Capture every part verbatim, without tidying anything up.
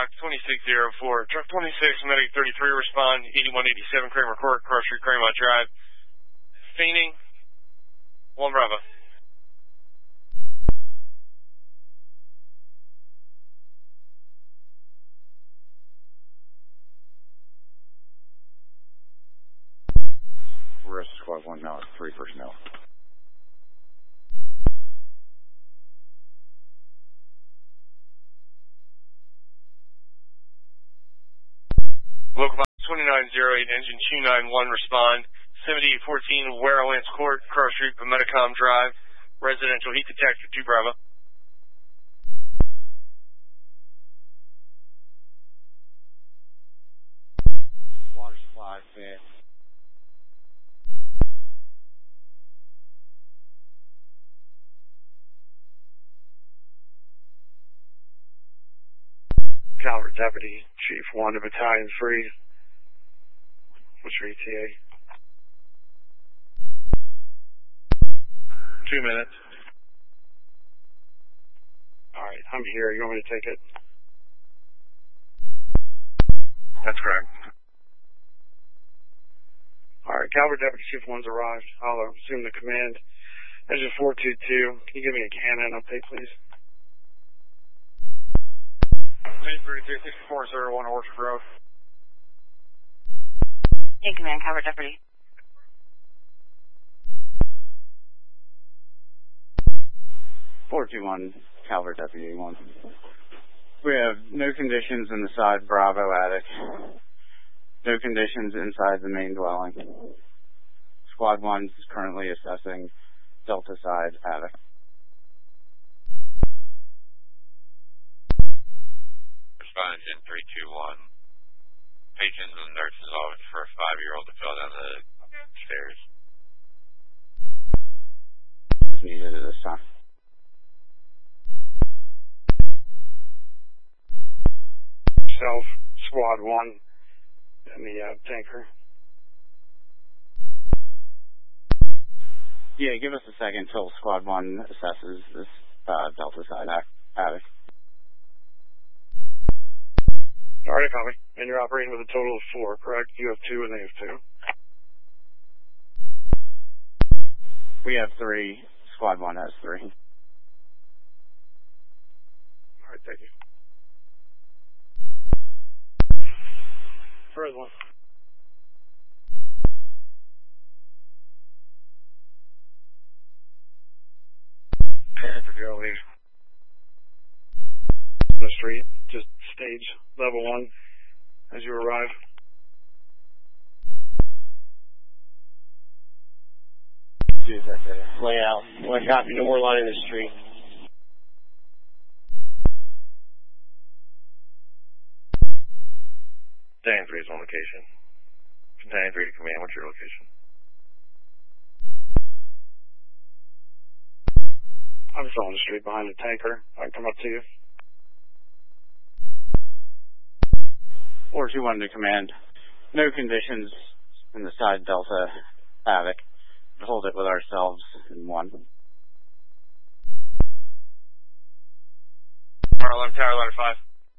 box twenty-six oh four. Truck twenty-six, Medic thirty-three, respond, eighty-one eighty-seven Kramer Court, Cross Street, Kramer Drive. Feigning, one Bravo. Rest of squad one now, three personnel. Local box twenty-nine oh eight, engine two nine one, respond. seventy-eight fourteen, Warrowlands Court, Cross Street, Medicom Drive. Residential heat detector, two Bravo. Water supply, fit. Calvert Deputy, Chief one to Battalion three. What's your E T A? Two minutes. Alright, I'm here. You want me to take it? That's correct. Alright, Calvert Deputy Chief one's arrived. I'll assume the command. Engine four two two. Can you give me a Canon update, please? thirty-three sixty-four zero one Orchard Grove. In command, Calvert Deputy. four two one, Calvert Deputy one. We have no conditions in the side Bravo attic. No conditions inside the main dwelling. Squad one is currently assessing Delta side attic. Engine three two one. Patrons and nurses office for a five-year-old to fill down the stairs. Is needed at this time. Self, Squad one, and the uh, tanker. Yeah, give us a second till Squad one assesses this uh, Delta side attic. Alright, copy. And you're operating with a total of four, correct? You have two and they have two. We have three. Squad one has three. Alright, thank you. First one. And for your leave. The street, just stage level one as you arrive. Layout. What happened to more line in the street? Battalion three is on location. Battalion three to command, what's your location? I'm just on the street behind the tanker. I can come up to you. four two one to command. No conditions in the side Delta attic. Hold it with ourselves in one. eleven Tower, ladder five.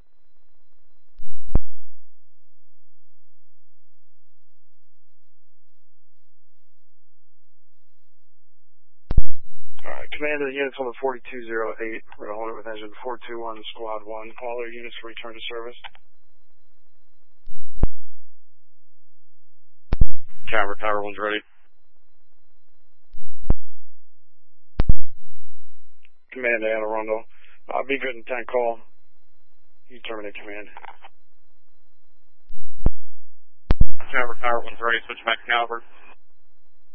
Alright, Commander, units number forty-two oh eight. We're going to hold it with engine four two one, Squad one. All their units return to service. Calvert, Tower one's ready. Command to Anne Arundel. Uh, be good in tank call. You terminate command. Calvert, Tower one's ready. Switch back to Calvert.